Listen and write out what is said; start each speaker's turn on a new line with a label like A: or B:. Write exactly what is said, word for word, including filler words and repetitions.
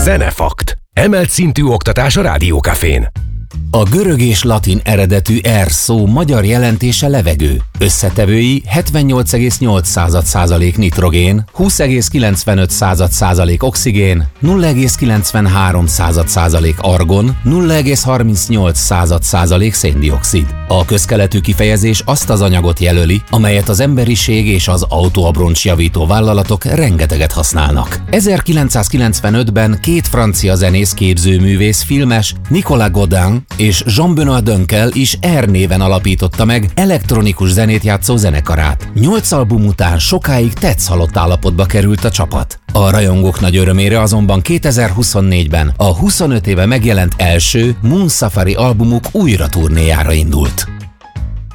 A: Zenefakt. Emelt szintű oktatás a Rádiókafén.
B: A görög és latin eredetű air szó magyar jelentése levegő. Összetevői hetvennyolc egész nyolc százalék nitrogén, húsz egész kilencvenöt százalék oxigén, nulla egész kilencvenhárom százalék argon, nulla egész harmincnyolc százalék széndioxid. A közkeletű kifejezés azt az anyagot jelöli, amelyet az emberiség és az autóabroncsjavító vállalatok rengeteget használnak. ezerkilencszázkilencvenötben két francia zenész, képzőművész, filmes, Nicolas Godin és Jean-Benoît Dönkel is Air néven alapította meg elektronikus zenét játszó zenekarát. Nyolc album után sokáig tetszhalott állapotba került a csapat. A rajongók nagy örömére azonban kétezer-huszonnégyben a huszonöt éve megjelent első Moon Safari albumuk újra turnéjára indult.